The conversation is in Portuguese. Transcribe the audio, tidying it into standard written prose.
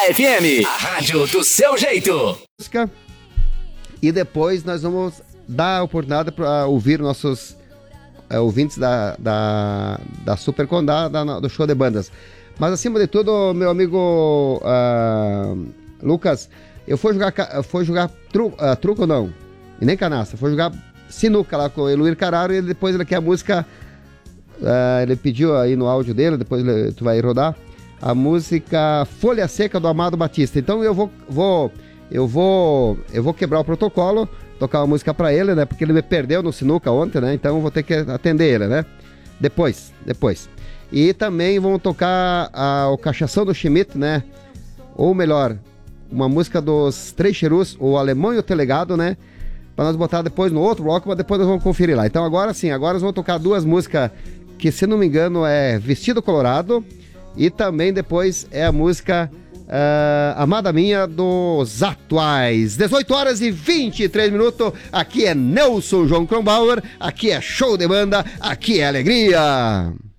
FM, a rádio do seu jeito. E depois nós vamos dar a oportunidade para ouvir nossos ouvintes da Super Condá, do show de bandas. Mas acima de tudo, meu amigo Lucas, eu fui jogar truco não, e nem canastra, fui jogar sinuca lá com o Eluir Carraro, e depois ele quer a música, ele pediu aí no áudio dele, depois tu vai rodar, a música Folha Seca do Amado Batista. Então eu vou quebrar o protocolo, tocar uma música pra ele, né? Porque ele me perdeu no sinuca ontem, né? Então eu vou ter que atender ele, né? Depois. E também vamos tocar o Cachação do Schmidt, né? Ou melhor, uma música dos Três Cherus, o Alemão e o Telegado, né? Pra nós botar depois no outro bloco, mas depois nós vamos conferir lá. Então agora sim, agora nós vamos tocar duas músicas que, se não me engano, é Vestido Colorado, e também depois é a música Amada Minha dos Atuais. 18h23. Aqui é Nelson João Kronbauer, aqui é show de banda, aqui é alegria.